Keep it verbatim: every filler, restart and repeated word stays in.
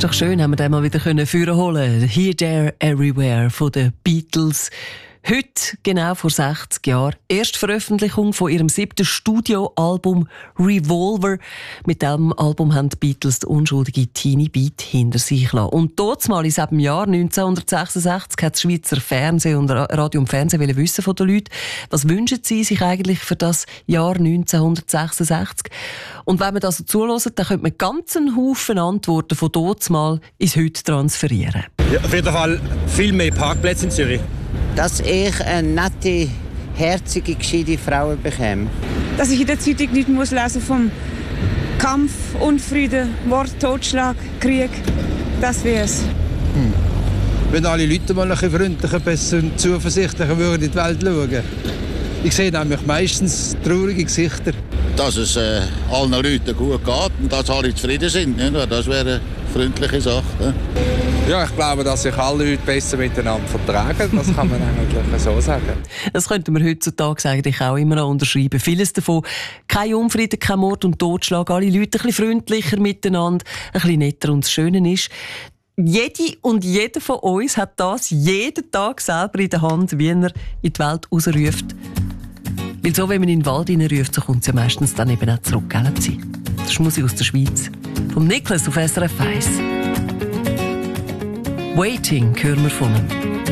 Ist doch schön, haben wir den mal wieder führen holen. Here, There, Everywhere von den Beatles. Heute, genau vor sechzig Jahren, Erstveröffentlichung von ihrem siebten Studioalbum Revolver. Mit diesem Album haben die Beatles die unschuldige Teeny Beat hinter sich gelassen. Und dort mal in diesem Jahr neunzehnhundertsechsundsechzig hat das Schweizer Fernsehen und Radio und Fernsehen wissen von den Leuten, was wünschen sie sich eigentlich für das Jahr neunzehnhundertsechsundsechzig? Und wenn man das so zuhört, dann könnte man ganz einen Haufen Antworten von dort mal ins Heute transferieren. Ja, auf jeden Fall viel mehr Parkplätze in Zürich. Dass ich eine nette, herzige, gescheite Frau bekomme. Dass ich in der Zeitung nicht muss lesen vom Kampf, Unfrieden, Mord, Totschlag, Krieg. Das wär's. Hm. Wenn alle Leute mal ein bisschen freundlicher, besser und zuversichtlicher würden in die Welt schauen. Ich sehe nämlich meistens traurige Gesichter. Dass es äh, allen Leuten gut geht und dass alle zufrieden sind. Ja, das wäre eine freundliche Sache. Ja. Ja, ich glaube, dass sich alle Leute besser miteinander vertragen. Das kann man eigentlich so sagen. Das könnten wir heutzutage eigentlich auch immer noch unterschreiben. Vieles davon, kein Unfrieden, kein Mord und Totschlag, alle Leute ein bisschen freundlicher miteinander, ein bisschen netter. Und das Schöne ist, jede und jeder von uns hat das jeden Tag selber in der Hand, wie er in die Welt rausruft. Weil so, wenn man in den Wald hineinruft, so kommt es ja meistens dann eben auch zurück, gell? Das ist Musik aus der Schweiz. Vom Niklas auf S R F eins. Waiting hören wir von ihm.